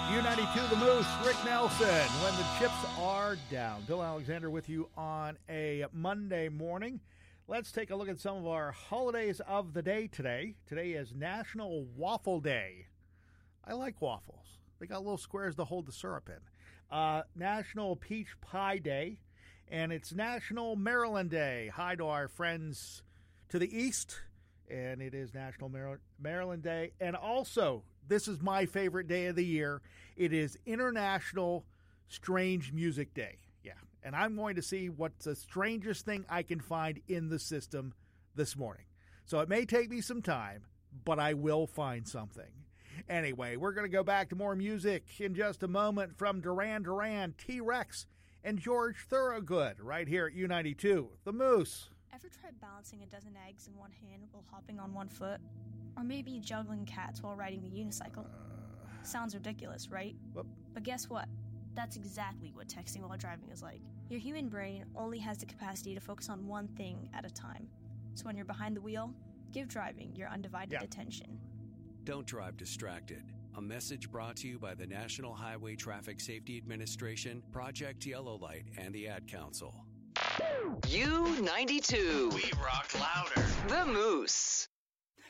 U92 The Moose, Rick Nelson, when the chips are down. Bill Alexander with you on a Monday morning. Let's take a look at some of our holidays of the day today. Today is National Waffle Day. I like waffles. They got little squares to hold the syrup in. National Peach Pie Day, and it's National Maryland Day. Hi to our friends to the east, and it is National Maryland Day. And also, this is my favorite day of the year. It is International Strange Music Day. Yeah, and I'm going to see what's the strangest thing I can find in the system this morning. So it may take me some time, but I will find something. Anyway, we're going to go back to more music in just a moment from Duran Duran, T-Rex, and George Thorogood right here at U92, The Moose. Ever tried balancing a dozen eggs in one hand while hopping on one foot? Or maybe juggling cats while riding a unicycle? Sounds ridiculous, right? But guess what? That's exactly what texting while driving is like. Your human brain only has the capacity to focus on one thing at a time. So when you're behind the wheel, give driving your undivided attention. Don't drive distracted. A message brought to you by the National Highway Traffic Safety Administration, Project Yellow Light, and the Ad Council. U92. We rock louder. The Moose.